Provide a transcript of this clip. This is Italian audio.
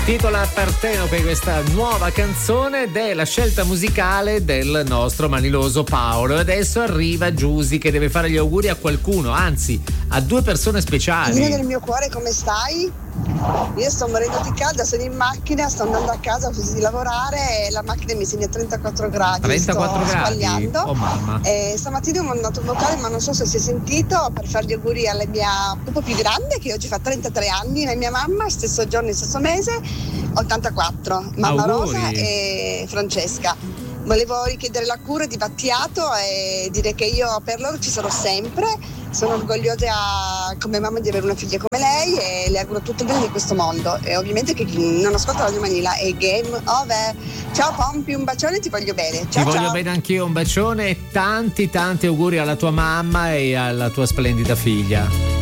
Titola Partenope questa nuova canzone ed è la scelta musicale del nostro maniloso Paolo. Adesso arriva Giusy che deve fare gli auguri a qualcuno, anzi a due persone speciali. Io nel mio cuore, come stai? Io sto morendo di caldo, sono in macchina, sto andando a casa così di lavorare e la macchina mi segna 34 gradi. 34 sto gradi? sbagliando. Oh mamma. Stamattina ho mandato un vocale, ma non so se si è sentito, per fare gli auguri alla mia un po' più grande che oggi fa 33 anni, la mia mamma, stesso giorno, stesso mese, 84, mamma Auguri. Rosa e Francesca. Volevo richiedere la cura di Battiato e dire che io per loro ci sarò sempre. Sono orgogliosa come mamma di avere una figlia come lei e le auguro tutto il bene di questo mondo. E ovviamente che chi non ascolta Radio Manila è game over. Ciao Pompi, un bacione, ti voglio bene. Ciao, Ti voglio ciao. bene anch'io, un bacione e tanti auguri alla tua mamma e alla tua splendida figlia.